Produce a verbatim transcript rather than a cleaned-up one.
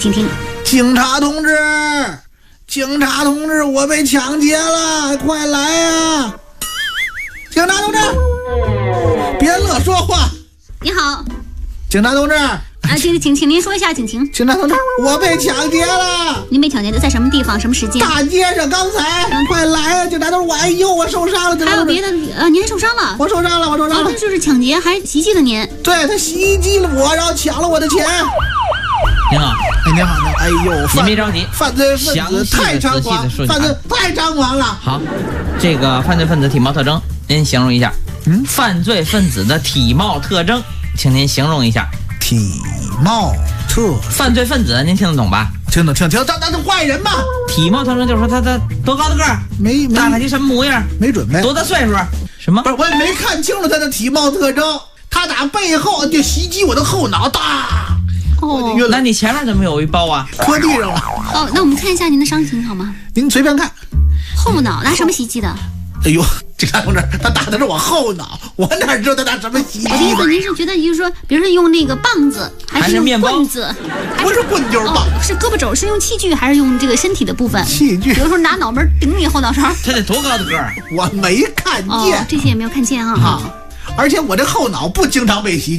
请听。 警察同志，警察同志，我被抢劫了，快来呀！警察同志，别乐说话。 你好， 警察同志。 啊，请请请您说一下警情。 警察同志，我被抢劫了。 您被抢劫的在什么地方？什么时间？ 大街上，刚才。嗯、快来呀，警察同志！我哎呦，我受伤了。 还有别的？呃，您还受伤了？ 我受伤了，我受伤了。 哦，这就是抢劫，还袭击了您。 对，他袭击了我，然后抢了我的钱。 您好， 哎，您好，哎呦， 您别着急， 犯罪分子太猖狂，犯罪太猖狂了。 好，这个犯罪分子体貌特征，您形容一下。 嗯， 犯罪分子的体貌特征，请您形容一下。 体貌特犯罪分子，您听得懂吧？ 听懂，听听，他他是坏人嘛？ 体貌特征就是说他他多高的个儿， 没大概什么模样， 没准备， 多大岁数，什么？ 不是，我也没看清楚他的体貌特征。他打背后就袭击我的后脑，大。 哦， 那你前面怎么有一包啊？ 磕地上了。 哦，那我们看一下您的伤情好吗？ 您随便看。 后脑拿什么袭击的？ 哎呦，警察同志，他打的是我后脑，我哪知道他打什么袭击？ 我的意思，您是觉得就是说，比如说用那个棒子，还是用棍子？ 不是棍就是棒， 哦，是胳膊肘，是用器具还是用这个身体的部分？ 器具。 比如说拿脑门顶你后脑勺。 他得多高的个儿？ 我没看见。 哦，这些也没有看见啊。 啊，而且我这后脑不经常被袭击。